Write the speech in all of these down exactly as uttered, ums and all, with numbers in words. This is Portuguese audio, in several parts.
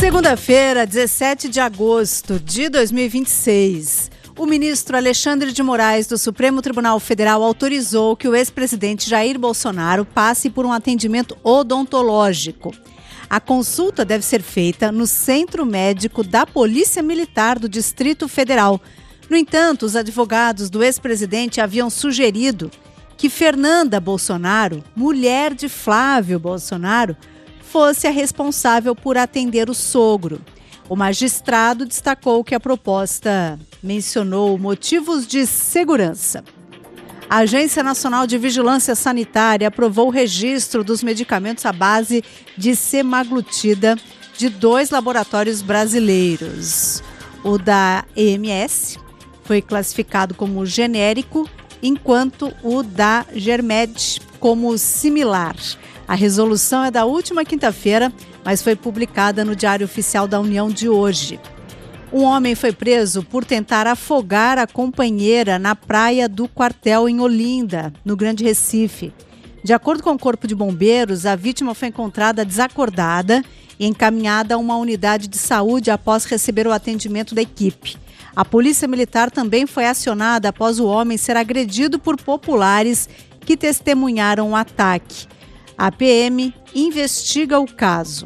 Segunda-feira, dezessete de agosto de dois mil e vinte e seis. O ministro Alexandre de Moraes do Supremo Tribunal Federal autorizou que o ex-presidente Jair Bolsonaro passe por um atendimento odontológico. A consulta deve ser feita no Centro Médico da Polícia Militar do Distrito Federal. No entanto, os advogados do ex-presidente haviam sugerido que Fernanda Bolsonaro, mulher de Flávio Bolsonaro, fosse a responsável por atender o sogro. O magistrado destacou que a proposta mencionou motivos de segurança. A Agência Nacional de Vigilância Sanitária aprovou o registro dos medicamentos à base de semaglutida de dois laboratórios brasileiros. O da E M S foi classificado como genérico, enquanto o da Germed como similar. A resolução é da última quinta-feira, mas foi publicada no Diário Oficial da União de hoje. Um homem foi preso por tentar afogar a companheira na praia do Quartel em Olinda, no Grande Recife. De acordo com o Corpo de Bombeiros, a vítima foi encontrada desacordada e encaminhada a uma unidade de saúde após receber o atendimento da equipe. A Polícia Militar também foi acionada após o homem ser agredido por populares que testemunharam o ataque. A P M investiga o caso.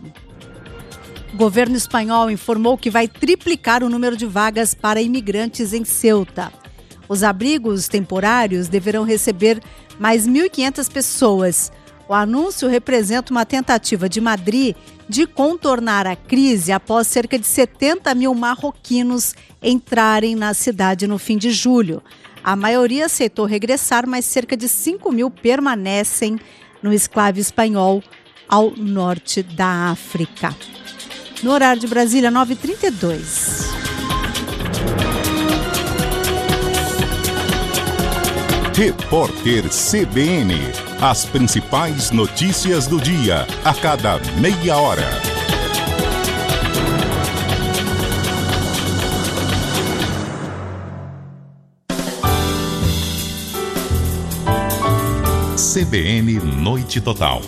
O governo espanhol informou que vai triplicar o número de vagas para imigrantes em Ceuta. Os abrigos temporários deverão receber mais mil e quinhentas pessoas. O anúncio representa uma tentativa de Madrid de contornar a crise após cerca de setenta mil marroquinos entrarem na cidade no fim de julho. A maioria aceitou regressar, mas cerca de cinco mil permanecem no enclave espanhol ao norte da África. No horário de Brasília, nove e trinta e dois. Repórter C B N. As principais notícias do dia, a cada meia hora. C B N Noite Total.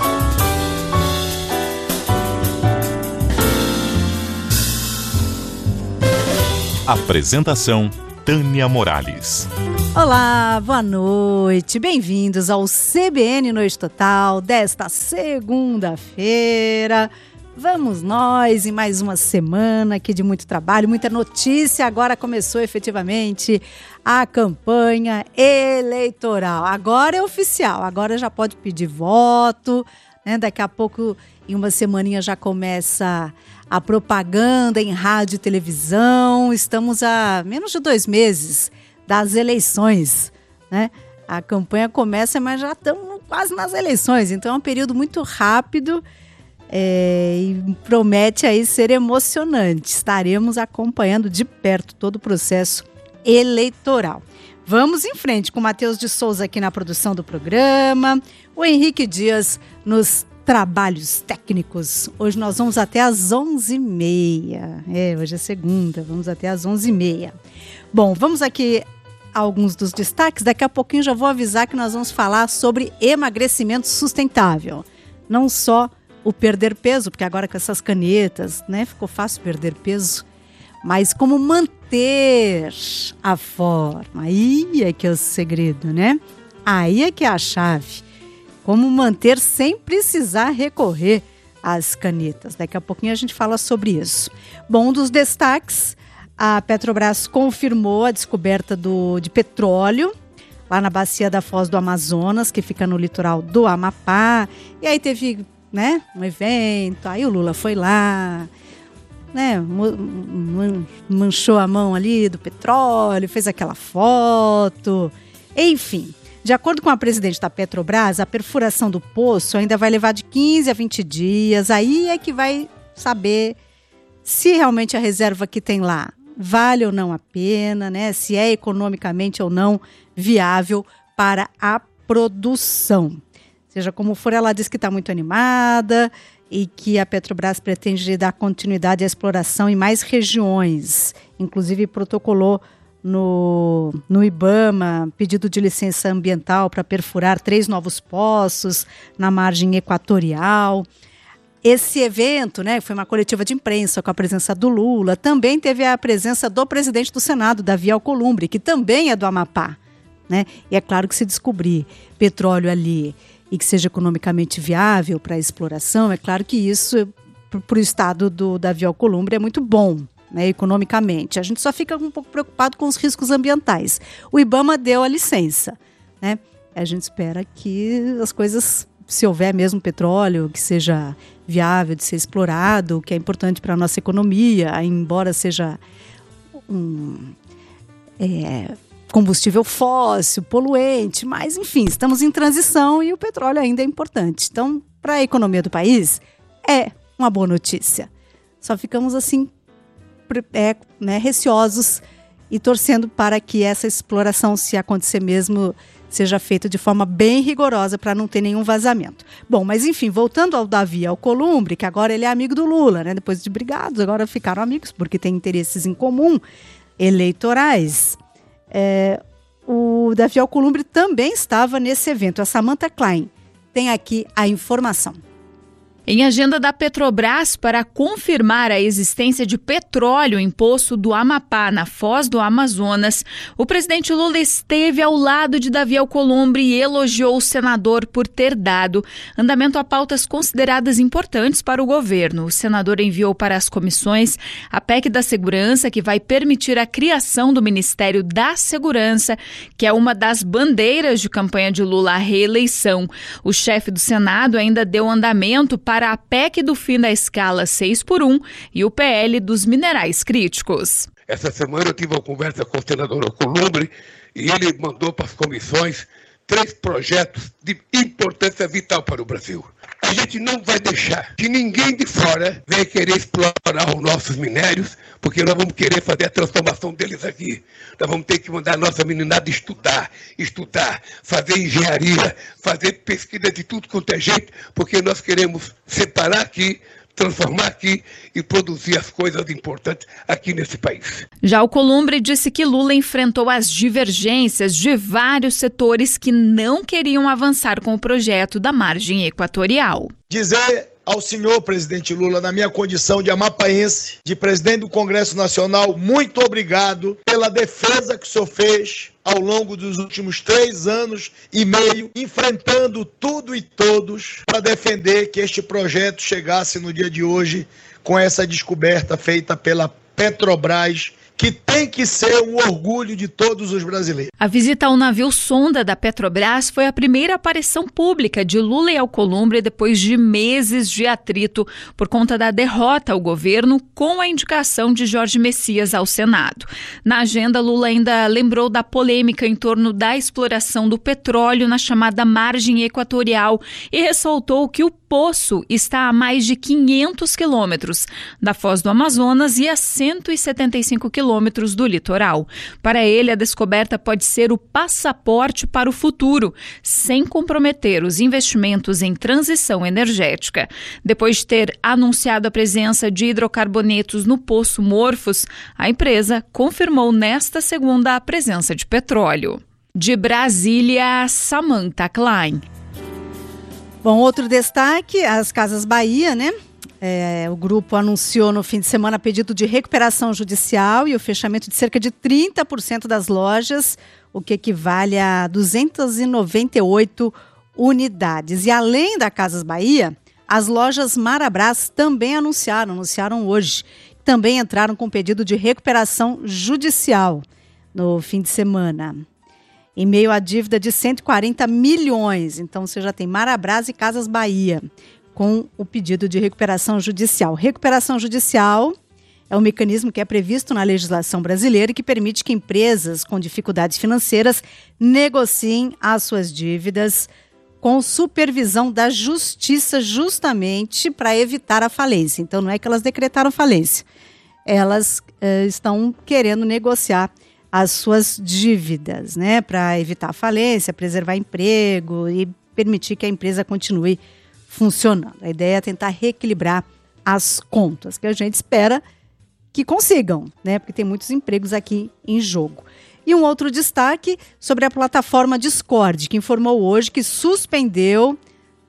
Apresentação: Tânia Morales. Olá, boa noite. Bem-vindos ao C B N Noite Total desta segunda-feira. Vamos nós em mais uma semana aqui de muito trabalho, muita notícia. Agora começou efetivamente a campanha eleitoral. Agora é oficial, agora já pode pedir voto, né? Daqui a pouco, em uma semaninha, já começa a propaganda em rádio e televisão. Estamos a menos de dois meses das eleições, né? A campanha começa, mas já estamos quase nas eleições. Então é um período muito rápido. É, e promete aí ser emocionante. Estaremos acompanhando de perto todo o processo eleitoral. Vamos em frente com o Matheus de Souza aqui na produção do programa, o Henrique Dias nos trabalhos técnicos. Hoje nós vamos até às onze e meia. É, hoje é segunda, vamos até às onze e meia. Bom, vamos aqui a alguns dos destaques. Daqui a pouquinho já vou avisar que nós vamos falar sobre emagrecimento sustentável. Não só o perder peso, porque agora com essas canetas, né, ficou fácil perder peso, mas como manter a forma. Aí é que é o segredo, né? Aí é que é a chave. Como manter sem precisar recorrer às canetas. Daqui a pouquinho a gente fala sobre isso. Bom, um dos destaques, a Petrobras confirmou a descoberta do, de petróleo lá na bacia da Foz do Amazonas, que fica no litoral do Amapá. E aí teve, né, um evento, aí o Lula foi lá, né, manchou a mão ali do petróleo, fez aquela foto, enfim. De acordo com a presidente da Petrobras, a perfuração do poço ainda vai levar de quinze a vinte dias, aí é que vai saber se realmente a reserva que tem lá vale ou não a pena, né, se é economicamente ou não viável para a produção. Seja como for, ela diz que está muito animada e que a Petrobras pretende dar continuidade à exploração em mais regiões. Inclusive protocolou no, no IBAMA pedido de licença ambiental para perfurar três novos poços na margem equatorial. Esse evento, né, foi uma coletiva de imprensa com a presença do Lula, também teve a presença do presidente do Senado, Davi Alcolumbre, que também é do Amapá, né? E é claro que se descobrir petróleo ali e que seja economicamente viável para a exploração, é claro que isso, para o estado do Davi Alcolumbre, é muito bom, né, economicamente. A gente só fica um pouco preocupado com os riscos ambientais. O IBAMA deu a licença, né? A gente espera que as coisas, se houver mesmo petróleo, que seja viável de ser explorado, que é importante para a nossa economia, embora seja um é, combustível fóssil, poluente, mas enfim, estamos em transição e o petróleo ainda é importante. Então, para a economia do país, é uma boa notícia. Só ficamos assim, é, né, receosos e torcendo para que essa exploração, se acontecer mesmo, seja feita de forma bem rigorosa para não ter nenhum vazamento. Bom, mas enfim, voltando ao Davi Alcolumbre, que agora ele é amigo do Lula, né? Depois de brigados, agora ficaram amigos porque têm interesses em comum eleitorais. É, o Davi Alcolumbre também estava nesse evento. A Samantha Klein tem aqui a informação. Em agenda da Petrobras para confirmar a existência de petróleo em poço do Amapá, na Foz do Amazonas, o presidente Lula esteve ao lado de Davi Alcolumbre e elogiou o senador por ter dado andamento a pautas consideradas importantes para o governo. O senador enviou para as comissões a P E C da Segurança, que vai permitir a criação do Ministério da Segurança, que é uma das bandeiras de campanha de Lula à reeleição. O chefe do Senado ainda deu andamento para para a P E C do fim da escala seis por um e o P L dos minerais críticos. Essa semana eu tive uma conversa com o senador Alcolumbre e ele mandou para as comissões três projetos de importância vital para o Brasil. A gente não vai deixar que ninguém de fora venha querer explorar os nossos minérios, porque nós vamos querer fazer a transformação deles aqui. Nós vamos ter que mandar a nossa meninada estudar, estudar, fazer engenharia, fazer pesquisa de tudo quanto é jeito, porque nós queremos separar aqui, transformar aqui e produzir as coisas importantes aqui nesse país. Já Alcolumbre disse que Lula enfrentou as divergências de vários setores que não queriam avançar com o projeto da margem equatorial. Dizer ao senhor presidente Lula, na minha condição de amapaense, de presidente do Congresso Nacional, muito obrigado pela defesa que o senhor fez ao longo dos últimos três anos e meio, enfrentando tudo e todos para defender que este projeto chegasse no dia de hoje com essa descoberta feita pela Petrobras, que tem que ser um orgulho de todos os brasileiros. A visita ao navio sonda da Petrobras foi a primeira aparição pública de Lula e Alcolumbre depois de meses de atrito por conta da derrota ao governo com a indicação de Jorge Messias ao Senado. Na agenda, Lula ainda lembrou da polêmica em torno da exploração do petróleo na chamada margem equatorial e ressaltou que o poço está a mais de quinhentos quilômetros da Foz do Amazonas e a cento e setenta e cinco quilômetros do litoral. Para ele, a descoberta pode ser o passaporte para o futuro, sem comprometer os investimentos em transição energética. Depois de ter anunciado a presença de hidrocarbonetos no Poço Morphos, a empresa confirmou nesta segunda a presença de petróleo. De Brasília, Samantha Klein. Bom, outro destaque, as Casas Bahia, né? É, o grupo anunciou no fim de semana pedido de recuperação judicial e o fechamento de cerca de trinta por cento das lojas, o que equivale a duzentas e noventa e oito unidades. E além da Casas Bahia, as lojas Marabras também anunciaram, anunciaram hoje, também entraram com pedido de recuperação judicial no fim de semana, em meio à dívida de cento e quarenta milhões. Então você já tem Marabras e Casas Bahia com o pedido de recuperação judicial. Recuperação judicial é um mecanismo que é previsto na legislação brasileira e que permite que empresas com dificuldades financeiras negociem as suas dívidas com supervisão da justiça, justamente para evitar a falência. Então não é que elas decretaram falência, elas uh, estão querendo negociar as suas dívidas, né, para evitar a falência, preservar emprego e permitir que a empresa continue funcionando. A ideia é tentar reequilibrar as contas, que a gente espera que consigam, né, porque tem muitos empregos aqui em jogo. E um outro destaque sobre a plataforma Discord, que informou hoje que suspendeu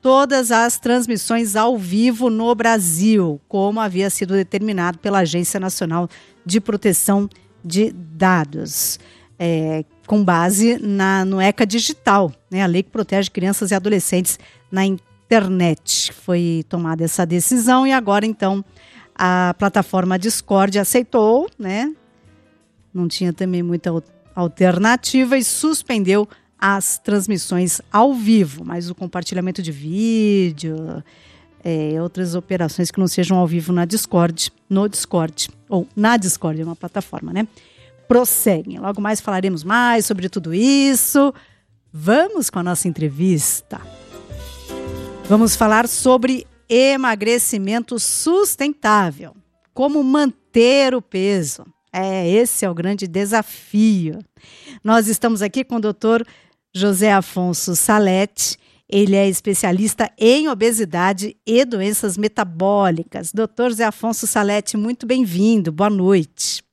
todas as transmissões ao vivo no Brasil, como havia sido determinado pela Agência Nacional de Proteção de Dados, é, com base na, no ECA Digital, né, a lei que protege crianças e adolescentes na internet. Foi tomada essa decisão e agora, então, a plataforma Discord aceitou, né? Não tinha também muita alternativa e suspendeu as transmissões ao vivo, mas o compartilhamento de vídeo, é, outras operações que não sejam ao vivo na Discord, no Discord, ou na Discord, é uma plataforma, né? Prosseguem. Logo mais falaremos mais sobre tudo isso. Vamos com a nossa entrevista. Vamos falar sobre emagrecimento sustentável. Como manter o peso. É, esse é o grande desafio. Nós estamos aqui com o doutor José Afonso Salete. Ele é especialista em obesidade e doenças metabólicas. doutor José Afonso Salete, muito bem-vindo. Boa noite.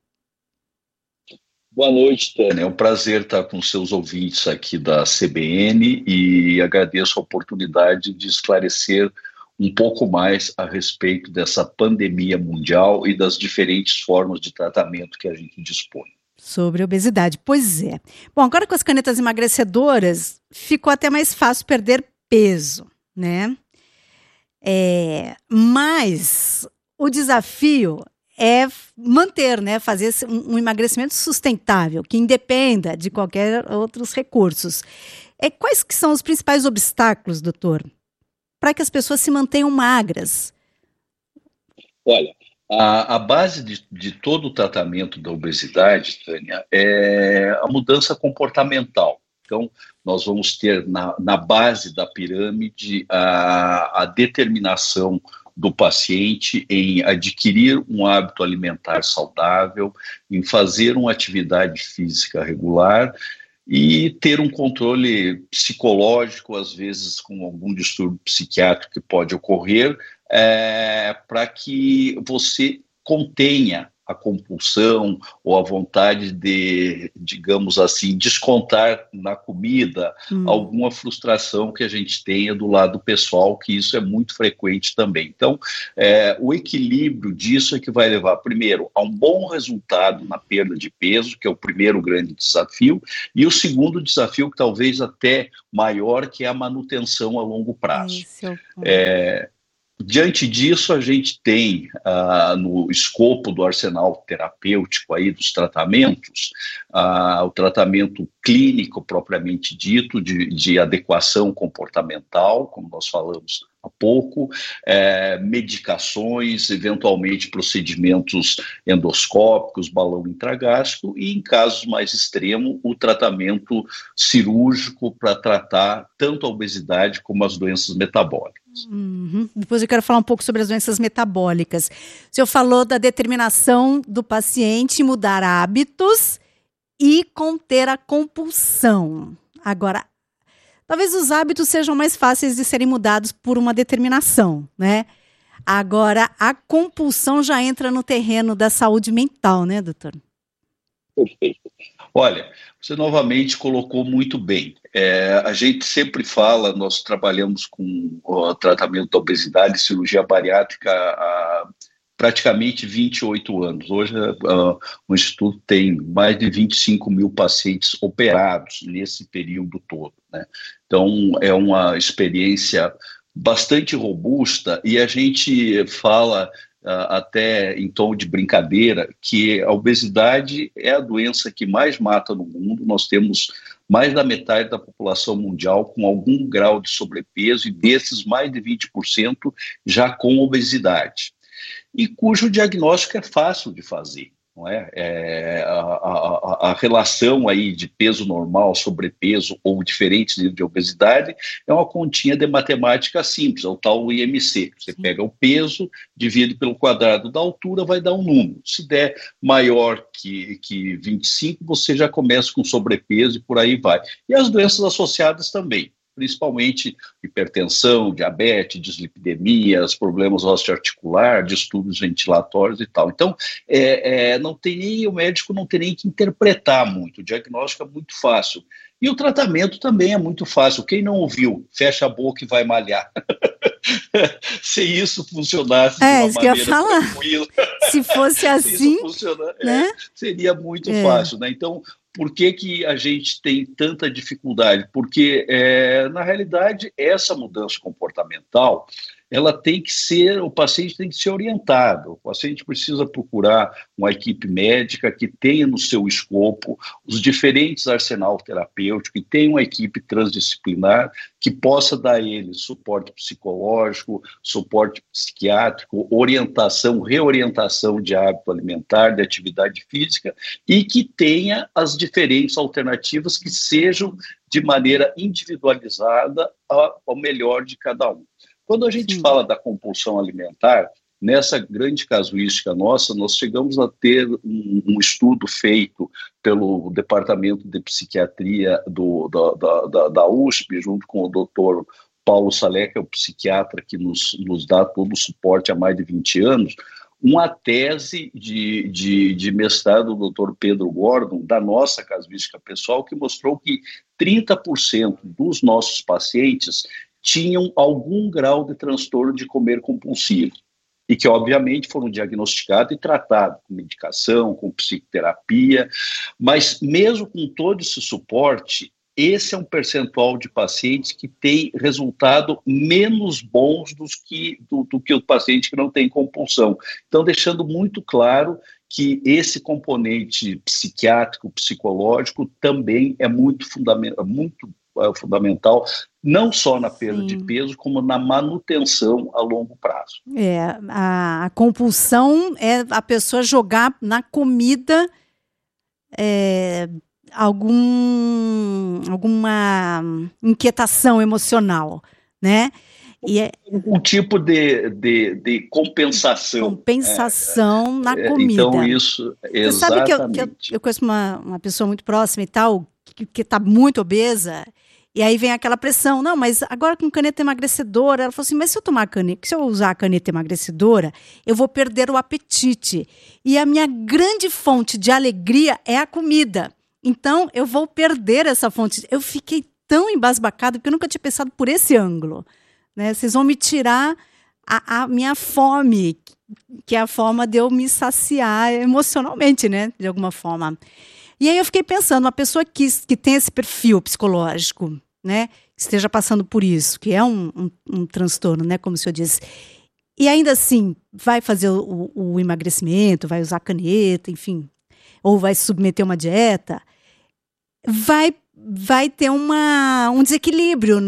Boa noite, Tânia. É um prazer estar com seus ouvintes aqui da C B N e agradeço a oportunidade de esclarecer um pouco mais a respeito dessa pandemia mundial e das diferentes formas de tratamento que a gente dispõe. Sobre obesidade, pois é. Bom, agora com as canetas emagrecedoras, ficou até mais fácil perder peso, né? É, mas o desafio é manter, né? Fazer um, um emagrecimento sustentável, que independa de qualquer outros recursos. É, quais que são os principais obstáculos, doutor, para que as pessoas se mantenham magras? Olha, a, a base de, de todo o tratamento da obesidade, Tânia, é a mudança comportamental. Então, nós vamos ter na, na base da pirâmide a, a determinação do paciente em adquirir um hábito alimentar saudável, em fazer uma atividade física regular e ter um controle psicológico, às vezes com algum distúrbio psiquiátrico que pode ocorrer, é, para que você contenha a compulsão ou a vontade de, digamos assim, descontar na comida hum. alguma frustração que a gente tenha do lado pessoal, que isso é muito frequente também. Então, é, o equilíbrio disso é que vai levar, primeiro, a um bom resultado na perda de peso, que é o primeiro grande desafio, e o segundo desafio, que talvez até maior, que é a manutenção a longo prazo. Isso. É, Diante disso, a gente tem ah, no escopo do arsenal terapêutico aí dos tratamentos, ah, o tratamento clínico propriamente dito, de, de adequação comportamental, como nós falamos há pouco, eh, medicações, eventualmente procedimentos endoscópicos, balão intragástrico e, em casos mais extremos, o tratamento cirúrgico para tratar tanto a obesidade como as doenças metabólicas. Uhum. Depois eu quero falar um pouco sobre as doenças metabólicas. O senhor falou da determinação do paciente mudar hábitos e conter a compulsão. Agora, talvez os hábitos sejam mais fáceis de serem mudados por uma determinação, né? Agora, a compulsão já entra no terreno da saúde mental, né, doutor? Perfeito. Olha, você novamente colocou muito bem. É, a gente sempre fala, nós trabalhamos com o tratamento da obesidade e cirurgia bariátrica há praticamente vinte e oito anos. Hoje uh, o Instituto tem mais de vinte e cinco mil pacientes operados nesse período todo, né? Então, é uma experiência bastante robusta e a gente fala uh, até em tom de brincadeira que a obesidade é a doença que mais mata no mundo. Nós temos mais da metade da população mundial com algum grau de sobrepeso e desses mais de vinte por cento já com obesidade, e cujo diagnóstico é fácil de fazer, não é? É a, a, a relação aí de peso normal, sobrepeso ou diferentes níveis de obesidade é uma continha de matemática simples, é o tal I M C. Você Sim. pega o peso, divide pelo quadrado da altura, vai dar um número. Se der maior que, que vinte e cinco, você já começa com sobrepeso e por aí vai. E as doenças associadas também, principalmente hipertensão, diabetes, dislipidemias, problemas osteoarticular, distúrbios ventilatórios e tal. Então, é, é, não tem nem, o médico não tem nem que interpretar muito, o diagnóstico é muito fácil. E o tratamento também é muito fácil. Quem não ouviu, fecha a boca e vai malhar. Se isso funcionasse é, de uma isso que eu ia maneira falar. tranquila, se fosse assim, se né? é, seria muito é. fácil, né? Então, por que que a gente tem tanta dificuldade? Porque, é, na realidade, essa mudança comportamental, ela tem que ser, o paciente tem que ser orientado, o paciente precisa procurar uma equipe médica que tenha no seu escopo os diferentes arsenal terapêutico, que tenha uma equipe transdisciplinar que possa dar a ele suporte psicológico, suporte psiquiátrico, orientação, reorientação de hábito alimentar, de atividade física, e que tenha as diferentes alternativas que sejam de maneira individualizada ao melhor de cada um. Quando a gente Sim. fala da compulsão alimentar, nessa grande casuística nossa, nós chegamos a ter um, um estudo feito pelo Departamento de Psiquiatria do, da, da, da U S P, junto com o doutor Paulo Salé, que é o psiquiatra que nos, nos dá todo o suporte há mais de vinte anos, uma tese de, de, de mestrado do doutor Pedro Gordon, da nossa casuística pessoal, que mostrou que trinta por cento dos nossos pacientes tinham algum grau de transtorno de comer compulsivo e que, obviamente, foram diagnosticados e tratados com medicação, com psicoterapia, mas mesmo com todo esse suporte, esse é um percentual de pacientes que tem resultado menos bons dos que, do, do que o paciente que não tem compulsão. Então, deixando muito claro que esse componente psiquiátrico, psicológico, também é muito fundamental, muito é fundamental, não só na perda Sim. de peso, como na manutenção a longo prazo. É, a, a compulsão é a pessoa jogar na comida é, algum, alguma inquietação emocional, né? E é, um tipo de, de, de compensação. Compensação é, na é, comida. Então, isso, exatamente. Você sabe que eu, que eu, eu conheço uma, uma pessoa muito próxima e tal, que está muito obesa, e aí vem aquela pressão, não, mas agora com caneta emagrecedora, ela falou assim, mas se eu tomar caneta, se eu usar a caneta emagrecedora, eu vou perder o apetite, e a minha grande fonte de alegria é a comida, então eu vou perder essa fonte. Eu fiquei tão embasbacada, porque eu nunca tinha pensado por esse ângulo, né? Vocês vão me tirar a, a minha fome, que é a forma de eu me saciar emocionalmente, né, de alguma forma. E aí eu fiquei pensando, uma pessoa que, que tem esse perfil psicológico, né, que esteja passando por isso, que é um, um, um transtorno, né, como o senhor disse, e ainda assim vai fazer o, o emagrecimento, vai usar caneta, enfim, ou vai se submeter a uma dieta, vai, vai ter uma, um desequilíbrio.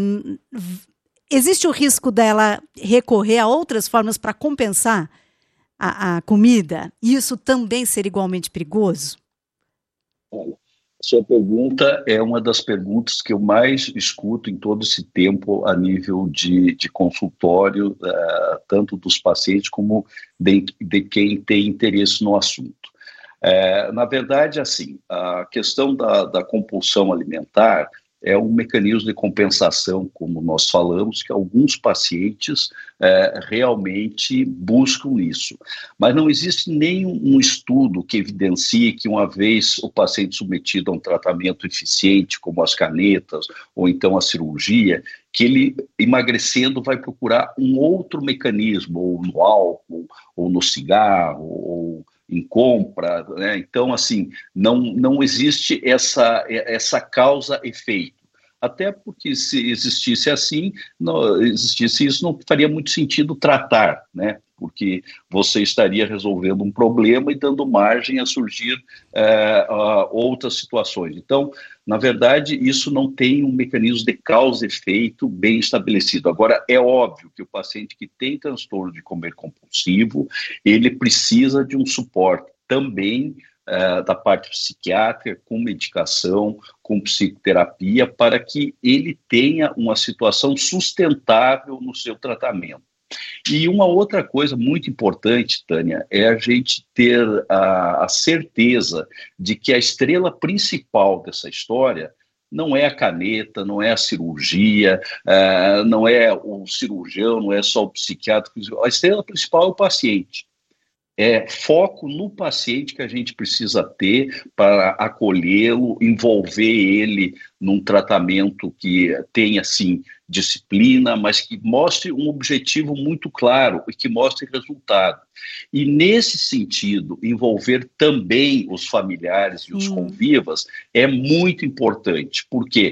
Existe o risco dela recorrer a outras formas para compensar a, a comida? E isso também ser igualmente perigoso? Olha, a sua pergunta é uma das perguntas que eu mais escuto em todo esse tempo a nível de, de consultório, uh, tanto dos pacientes como de, de quem tem interesse no assunto. Uh, na verdade, assim, a questão da, da compulsão alimentar é um mecanismo de compensação, como nós falamos, que alguns pacientes é, realmente buscam isso. Mas não existe nenhum estudo que evidencie que uma vez o paciente submetido a um tratamento eficiente, como as canetas, ou então a cirurgia, que ele, emagrecendo, vai procurar um outro mecanismo, ou no álcool, ou no cigarro, ou em compra, né? Então, assim, não, não existe essa, essa causa-efeito. Até porque se existisse assim, não, existisse isso, não faria muito sentido tratar, né? Porque você estaria resolvendo um problema e dando margem a surgir é, a outras situações. Então, na verdade, isso não tem um mecanismo de causa e efeito bem estabelecido. Agora, é óbvio que o paciente que tem transtorno de comer compulsivo, ele precisa de um suporte também é, da parte psiquiátrica, com medicação, com psicoterapia, para que ele tenha uma situação sustentável no seu tratamento. E uma outra coisa muito importante, Tânia, é a gente ter a, a certeza de que a estrela principal dessa história não é a caneta, não é a cirurgia, uh, não é o cirurgião, não é só o psiquiatra. A estrela principal é o paciente. É foco no paciente que a gente precisa ter para acolhê-lo, envolver ele num tratamento que tenha, sim, disciplina, mas que mostre um objetivo muito claro e que mostre resultado. E, nesse sentido, envolver também os familiares e os hum. convivas é muito importante, porque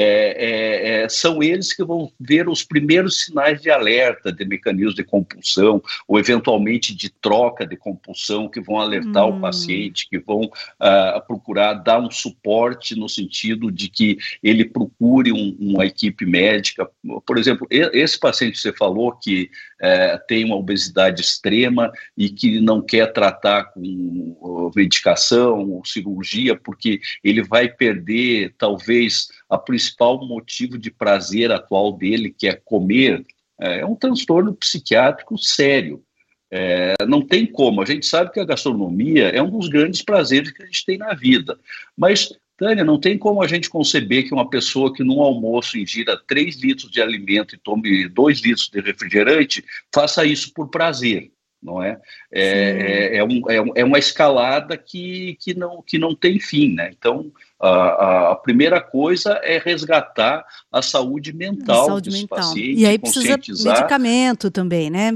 é, é, é, são eles que vão ver os primeiros sinais de alerta de mecanismos de compulsão ou, eventualmente, de troca de compulsão, que vão alertar hum. o paciente, que vão uh, procurar dar um suporte no sentido de que ele procure um, uma equipe médica. Por exemplo, esse paciente que você falou que é, tem uma obesidade extrema e que não quer tratar com medicação ou cirurgia porque ele vai perder, talvez, a principal motivo de prazer atual dele, que é comer, é um transtorno psiquiátrico sério. É, não tem como, a gente sabe que a gastronomia é um dos grandes prazeres que a gente tem na vida, mas, Tânia, não tem como a gente conceber que uma pessoa que num almoço ingira três litros de alimento e tome dois litros de refrigerante faça isso por prazer, não é? É, é, é, um, é, um, é uma escalada que, que, não, que não tem fim, né? Então, a, a primeira coisa é resgatar a saúde mental a saúde dos mental. pacientes, e aí precisa medicamento também, né?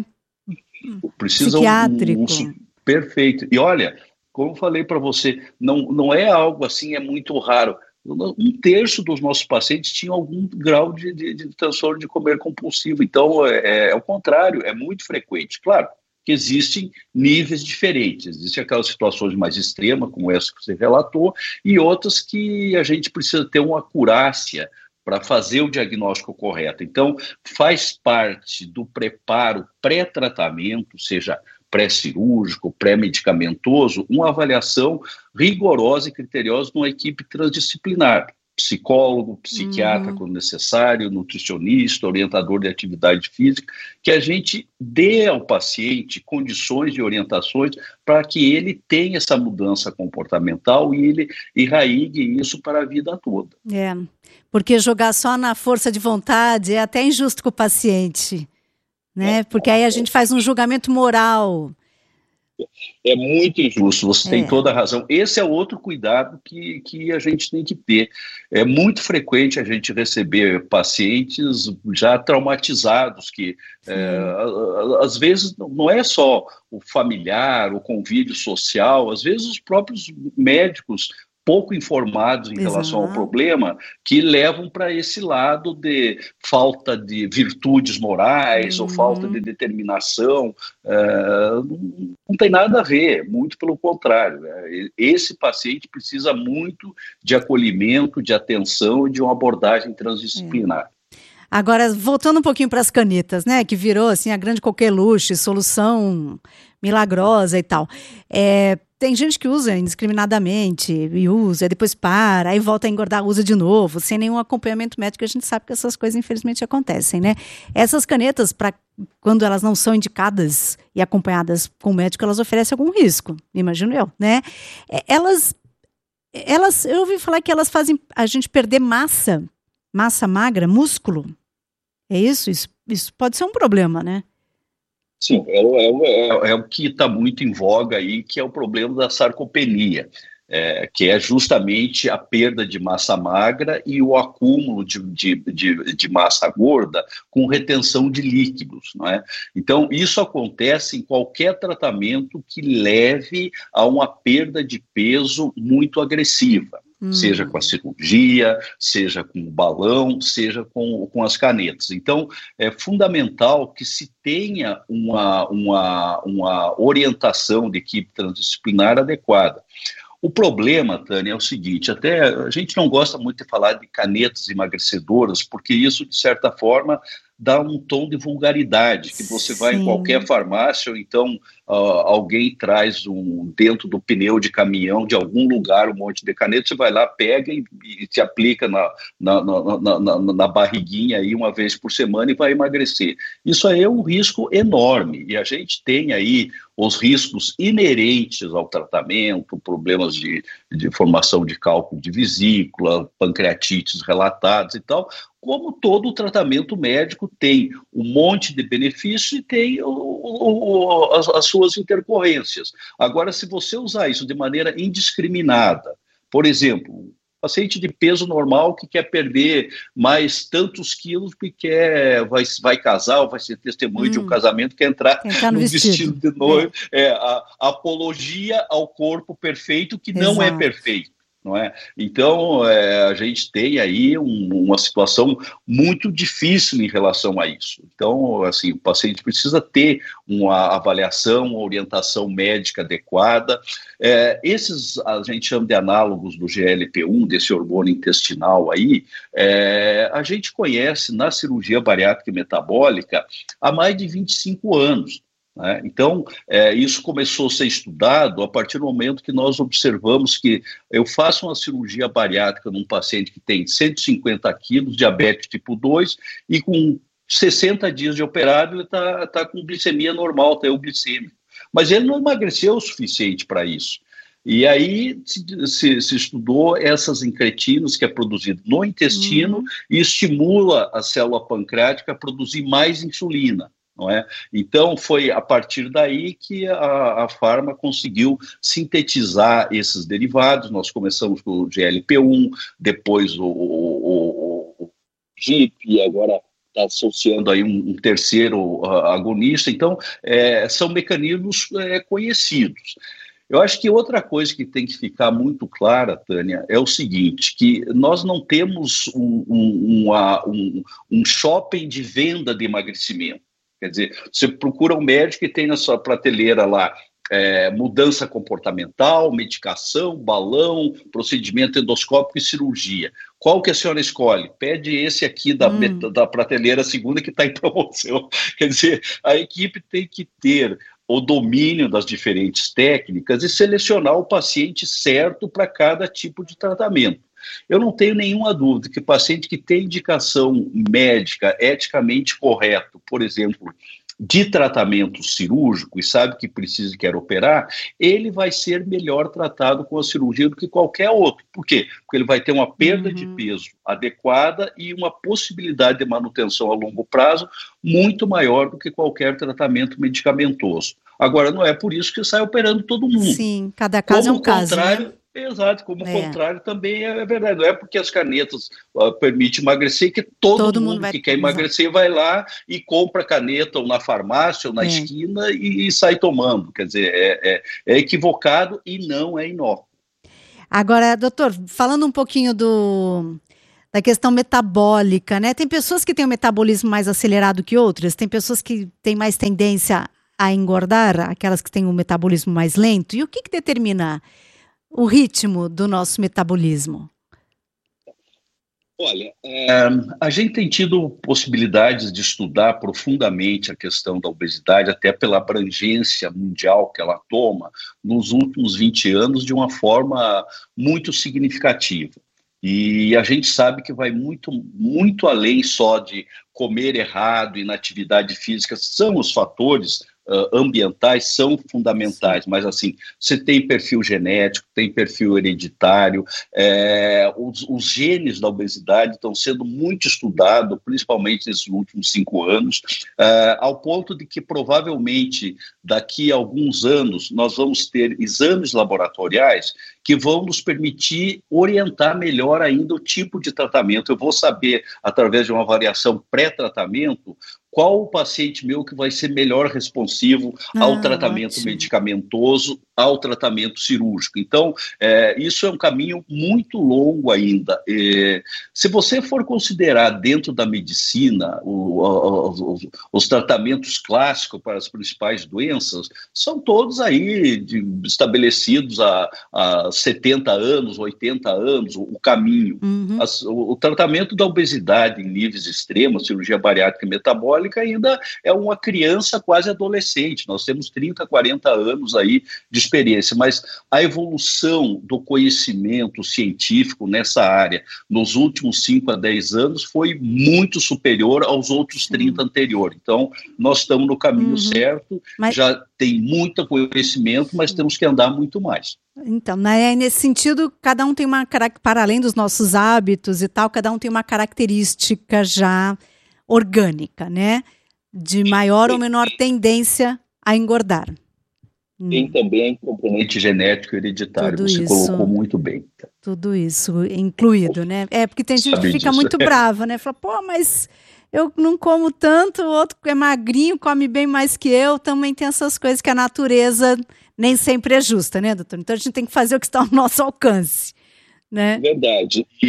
Precisa Psiquiátrico. Um, um, perfeito. E olha, como eu falei para você, não, não é algo assim, é muito raro. Um terço dos nossos pacientes tinham algum grau de, de, de transtorno de comer compulsivo. Então, é, é o contrário, é muito frequente. Claro que existem níveis diferentes. Existem aquelas situações mais extremas, como essa que você relatou, e outras que a gente precisa ter uma acurácia para fazer o diagnóstico correto. Então, faz parte do preparo pré-tratamento, seja pré-cirúrgico, pré-medicamentoso, uma avaliação rigorosa e criteriosa de uma equipe transdisciplinar. Psicólogo, psiquiatra, uhum. quando necessário, nutricionista, orientador de atividade física, que a gente dê ao paciente condições e orientações para que ele tenha essa mudança comportamental e ele irraigue isso para a vida toda. É, porque jogar só na força de vontade é até injusto com o paciente, né? Porque aí a gente faz um julgamento moral. É muito injusto, você é. tem toda a razão. Esse é outro cuidado que, que a gente tem que ter. É muito frequente a gente receber pacientes já traumatizados, que é, às vezes não é só o familiar, o convívio social, às vezes os próprios médicos pouco informados em Exato. relação ao problema, que levam para esse lado de falta de virtudes morais uhum. ou falta de determinação. Uh, não, não tem nada a ver, muito pelo contrário. Né? Esse paciente precisa muito de acolhimento, de atenção e de uma abordagem transdisciplinar. É. Agora, voltando um pouquinho para as canetas, né, que virou assim a grande coqueluche, solução milagrosa e tal. É, tem gente que usa indiscriminadamente e usa, depois para, aí volta a engordar, usa de novo, sem nenhum acompanhamento médico. A gente sabe que essas coisas infelizmente acontecem, né? Essas canetas, pra, quando elas não são indicadas e acompanhadas com o médico, elas oferecem algum risco, imagino eu, né? Elas, elas, eu ouvi falar que elas fazem a gente perder massa, massa magra, músculo. É isso? Isso, isso pode ser um problema, né? Sim, é, é, é, é o que está muito em voga aí, que é o problema da sarcopenia, é, que é justamente a perda de massa magra e o acúmulo de, de, de, de massa gorda com retenção de líquidos, não é? Então, isso acontece em qualquer tratamento que leve a uma perda de peso muito agressiva. Hum. Seja com a cirurgia, seja com o balão, seja com, com as canetas. Então, é fundamental que se tenha uma, uma, uma orientação de equipe transdisciplinar adequada. O problema, Tânia, é o seguinte, até a gente não gosta muito de falar de canetas emagrecedoras, porque isso, de certa forma, dá um tom de vulgaridade, que você vai Sim. em qualquer farmácia, ou então uh, alguém traz um, dentro do pneu de caminhão, de algum lugar, um monte de caneta, você vai lá, pega e, e te aplica na, na, na, na, na barriguinha aí uma vez por semana e vai emagrecer. Isso aí é um risco enorme, e a gente tem aí os riscos inerentes ao tratamento, problemas de, de formação de cálculo de vesícula, pancreatites relatados e tal, como todo tratamento médico tem um monte de benefícios e tem o, o, o, as, as suas intercorrências. Agora, se você usar isso de maneira indiscriminada, por exemplo, paciente de peso normal que quer perder mais tantos quilos porque quer, vai, vai casar ou vai ser testemunho hum. de um casamento, quer entrar, entrar no, no vestido. vestido de noivo, é. É, a, a apologia ao corpo perfeito que Exato. Não é perfeito. Não é? Então, é, a gente tem aí um, uma situação muito difícil em relação a isso. Então, assim, o paciente precisa ter uma avaliação, uma orientação médica adequada. É, esses, a gente chama de análogos do G L P um, desse hormônio intestinal aí, é, a gente conhece na cirurgia bariátrica e metabólica há mais de vinte e cinco anos. Né? Então, é, isso começou a ser estudado a partir do momento que nós observamos que eu faço uma cirurgia bariátrica num paciente que tem cento e cinquenta quilos, diabetes tipo dois, e com sessenta dias de operado ele está tá com glicemia normal, está euglicêmico. Mas ele não emagreceu o suficiente para isso. E aí se, se, se estudou essas incretinas que é produzido no intestino uhum. e estimula a célula pancreática a produzir mais insulina. Não é? Então, foi a partir daí que a, a Pharma conseguiu sintetizar esses derivados. Nós começamos com o G L P um, depois o, o, o G I P, e agora está associando aí um, um terceiro uh, agonista. Então, é, são mecanismos é, conhecidos. Eu acho que outra coisa que tem que ficar muito clara, Tânia, é o seguinte, que nós não temos um, um, uma, um, um shopping de venda de emagrecimento. Quer dizer, você procura um médico e tem na sua prateleira lá é, mudança comportamental, medicação, balão, procedimento endoscópico e cirurgia. Qual que a senhora escolhe? Pede esse aqui da, hum. da prateleira segunda que está em promoção. Quer dizer, a equipe tem que ter o domínio das diferentes técnicas e selecionar o paciente certo para cada tipo de tratamento. Eu não tenho nenhuma dúvida que o paciente que tem indicação médica eticamente correto, por exemplo, de tratamento cirúrgico e sabe que precisa e quer operar, ele vai ser melhor tratado com a cirurgia do que qualquer outro. Por quê? Porque ele vai ter uma perda uhum. de peso adequada e uma possibilidade de manutenção a longo prazo muito maior do que qualquer tratamento medicamentoso. Agora, não é por isso que sai operando todo mundo. Sim, cada caso Como é um caso, né? Exato, como o é. contrário também é verdade. Não é porque as canetas uh, permitem emagrecer que todo, todo mundo, mundo vai... que quer emagrecer vai lá e compra caneta ou na farmácia ou na é. esquina e, e sai tomando. Quer dizer, é, é, é equivocado e não é inócuo. Agora, doutor, falando um pouquinho do... da questão metabólica, né? Tem pessoas que têm um metabolismo mais acelerado que outras, tem pessoas que têm mais tendência a engordar, aquelas que têm um metabolismo mais lento. E o que, que determina o ritmo do nosso metabolismo? Olha, é, a gente tem tido possibilidades de estudar profundamente a questão da obesidade, até pela abrangência mundial que ela toma nos últimos vinte anos de uma forma muito significativa. E a gente sabe que vai muito, muito além só de comer errado, inatividade física, são os fatores Uh, ambientais são fundamentais, mas assim, você tem perfil genético, tem perfil hereditário, é, os, os genes da obesidade estão sendo muito estudados, principalmente nesses últimos cinco anos, uh, ao ponto de que provavelmente daqui a alguns anos nós vamos ter exames laboratoriais que vão nos permitir orientar melhor ainda o tipo de tratamento. Eu vou saber, através de uma avaliação pré-tratamento, qual o paciente meu que vai ser melhor responsivo ao ah, tratamento ótimo. medicamentoso, ao tratamento cirúrgico. Então, é, isso é um caminho muito longo ainda. É, se você for considerar dentro da medicina o, o, os, os tratamentos clássicos para as principais doenças, são todos aí de, estabelecidos há, há setenta anos, oitenta anos, o, o caminho. Uhum. As, o, o tratamento da obesidade em níveis extremos, cirurgia bariátrica e metabólica, metabólica ainda é uma criança quase adolescente. Nós temos trinta, quarenta anos aí de experiência, mas a evolução do conhecimento científico nessa área nos últimos cinco a dez anos foi muito superior aos outros trinta uhum. anteriores. Então, nós estamos no caminho uhum. certo, mas... já tem muito conhecimento, mas temos que andar muito mais. Então, né, nesse sentido, cada um tem uma, para além dos nossos hábitos e tal, cada um tem uma característica já orgânica, né? De maior ou menor tendência a engordar. Tem também componente genético hereditário, tudo você isso, colocou muito bem. Tudo isso incluído, né? É, porque tem gente que fica disso. muito brava, né? Fala, pô, mas eu não como tanto, o outro é magrinho, come bem mais que eu, também tem essas coisas que a natureza nem sempre é justa, né, doutor? Então a gente tem que fazer o que está ao nosso alcance, né? Verdade. E,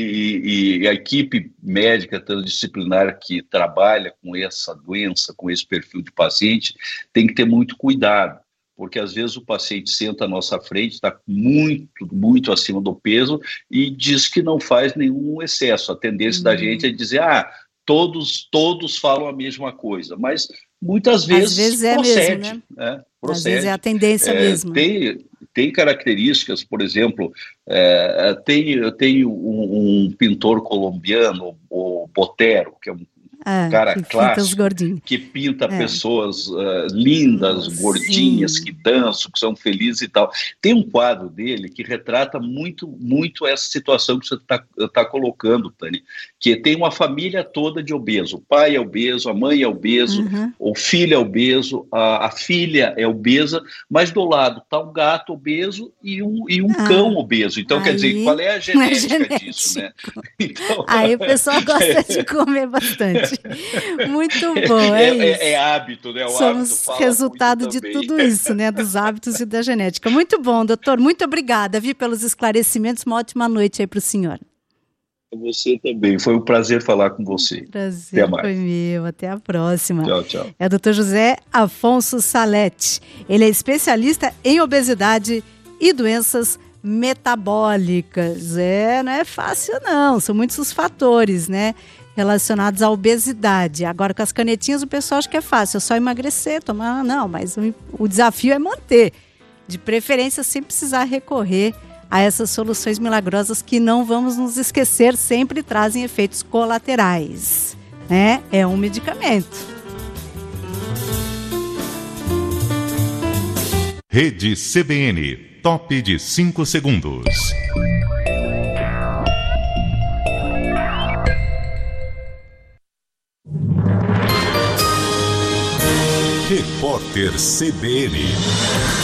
e, e a equipe médica transdisciplinar que trabalha com essa doença, com esse perfil de paciente, tem que ter muito cuidado, porque às vezes o paciente senta à nossa frente, está muito, muito acima do peso e diz que não faz nenhum excesso. A tendência hum. da gente é dizer, ah, todos, todos falam a mesma coisa, mas muitas vezes, Às vezes é procede. Mesmo, né? né? Procede. Às vezes é a tendência é, mesmo. Tem, tem características, por exemplo, é, tem, tem um, um pintor colombiano, o Botero, que é um Ah, cara que clássico, pinta que pinta é. pessoas uh, lindas, Sim. gordinhas, que dançam, que são felizes e tal. Tem um quadro dele que retrata muito, muito essa situação que você está tá colocando, Tânia, que tem uma família toda de obeso. O pai é obeso, a mãe é obeso, uhum. o filho é obeso, a, a filha é obesa, mas do lado está um gato obeso e um, e um ah, cão obeso. Então, aí, quer dizer, qual é a genética, é genética. disso, né? Então, aí o pessoal gosta de comer bastante. Muito bom, é, é isso. É, é hábito, né? O Somos hábito resultado de tudo isso, né? Dos hábitos e da genética. Muito bom, doutor. Muito obrigada, vi, pelos esclarecimentos. Uma ótima noite aí para o senhor. Você também. Foi um prazer falar com você. Prazer até mais. Foi meu. Até a próxima. Tchau, tchau. É o doutor José Afonso Salete. Ele é especialista em obesidade e doenças metabólicas. É, não é fácil não. São muitos os fatores, né? Relacionados à obesidade. Agora, com as canetinhas, o pessoal acha que é fácil, é só emagrecer, tomar. Não, mas o, o desafio é manter. De preferência, sem precisar recorrer a essas soluções milagrosas que, não vamos nos esquecer, sempre trazem efeitos colaterais. Né? É um medicamento. Rede C B N, top de cinco segundos. Repórter C B N.